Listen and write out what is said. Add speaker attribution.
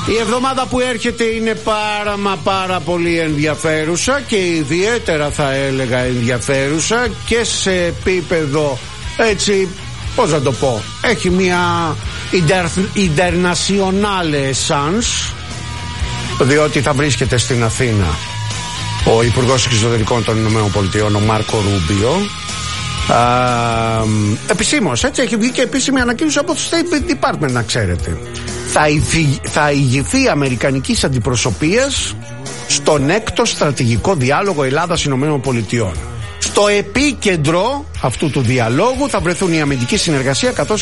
Speaker 1: Η εβδομάδα που έρχεται είναι πάρα πολύ ενδιαφέρουσα και ιδιαίτερα θα έλεγα ενδιαφέρουσα και σε επίπεδο έτσι, πώς να το πω, έχει μια internationale essence, διότι θα βρίσκεται στην Αθήνα ο Υπουργός Εξωτερικών των Ηνωμένων Πολιτειών, ο Μάρκο Ρούμπιο. Επισήμως, έτσι, έχει βγει και επίσημη ανακοίνωση από το State Department, να ξέρετε. Θα ηγηθεί αμερικανικής αντιπροσωπείας στον έκτο στρατηγικό διάλογο Ελλάδας-Ηνωμένων Πολιτειών. Στο επίκεντρο αυτού του διαλόγου θα βρεθούν η αμυντική συνεργασία καθώς